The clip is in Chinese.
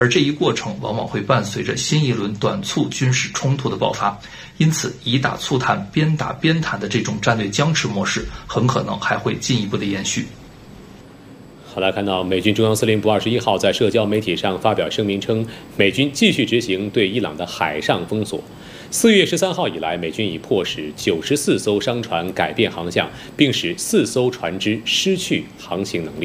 而这一过程往往会伴随着新一轮短促军事冲突的爆发，因此以打促谈、边打边谈的这种战略僵持模式很可能还会进一步的延续。 好了，看到美军中央司令部21号在社交媒体上发表声明称，美军继续执行对伊朗的海上封锁。4月13号以来，美军已迫使94艘商船改变航向，并使4艘船只失去航行能力。